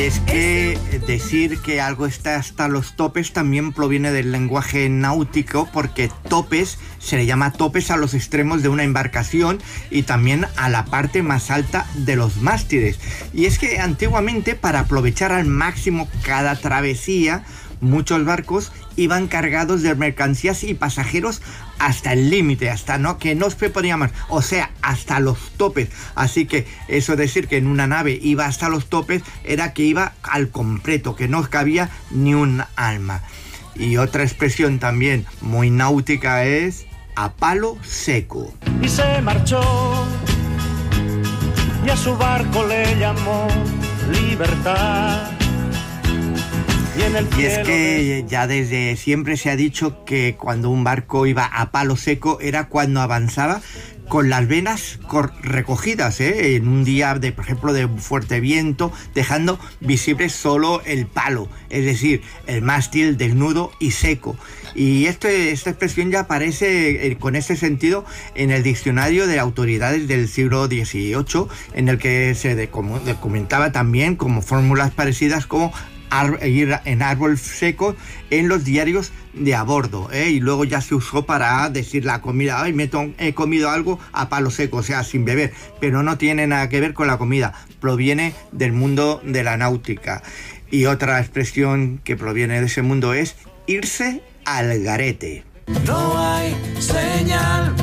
Es que decir que algo está hasta los topes también proviene del lenguaje náutico, porque topes se le llama topes a los extremos de una embarcación y también a la parte más alta de los mástiles. Y es que antiguamente, para aprovechar al máximo cada travesía, muchos barcos iban cargados de mercancías y pasajeros hasta el límite, hasta que no se podía más, o sea, hasta los topes. Así que eso de decir que en una nave iba hasta los topes era que iba al completo, que no cabía ni un alma. Y otra expresión también muy náutica es a palo seco. Y se marchó y a su barco le llamó Libertad. Y es que ya desde siempre se ha dicho que cuando un barco iba a palo seco era cuando avanzaba con las velas recogidas, en un día, por ejemplo, de fuerte viento, dejando visible solo el palo, es decir, el mástil desnudo y seco. Y esta expresión ya aparece con ese sentido en el diccionario de autoridades del siglo XVIII, en el que se documentaba también como fórmulas parecidas como ir en árbol seco en los diarios de a bordo, y luego ya se usó para decir la comida, he comido algo a palo seco, o sea, sin beber, pero no tiene nada que ver con la comida, proviene del mundo de la náutica. Y otra expresión que proviene de ese mundo es irse al garete. No hay señal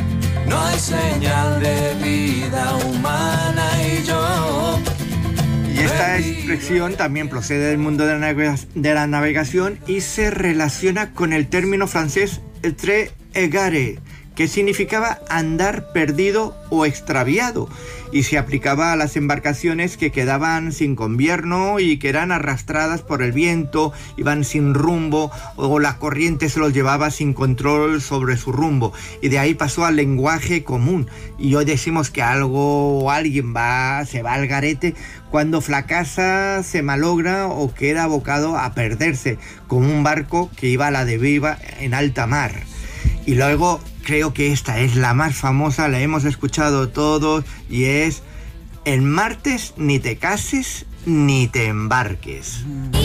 de vida humana y yo. Y esta expresión también procede del mundo de la navegación y se relaciona con el término francés «être égaré», que significaba andar perdido o extraviado, y se aplicaba a las embarcaciones que quedaban sin gobierno y que eran arrastradas por el viento, iban sin rumbo, o la corriente se los llevaba sin control sobre su rumbo, y de ahí pasó al lenguaje común. Y hoy decimos que algo o alguien se va al garete cuando fracasa, se malogra o queda abocado a perderse, como un barco que iba a la deriva en alta mar. Y luego creo que esta es la más famosa, la hemos escuchado todos, y es: el martes ni te cases ni te embarques.